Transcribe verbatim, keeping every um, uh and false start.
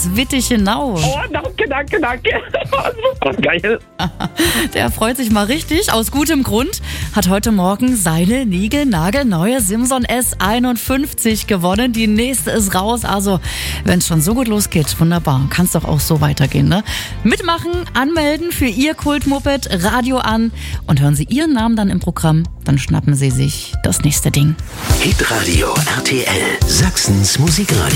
aus Wittichenau. Oh, danke, danke, danke. Super geil. Der freut sich mal richtig, aus gutem Grund. Hat heute Morgen seine niegelnagelneue Simson S einundfünfzig gewonnen. Die nächste ist raus. Also, wenn es schon so gut losgeht, wunderbar. Kann es doch auch so weitergehen, ne? Mitmachen, anmelden für Ihr Kultmoped, Radio an. Und hören Sie Ihren Namen dann im Programm, dann schnappen Sie sich das nächste Ding. Hitradio R T L, Sachsens Musikradio.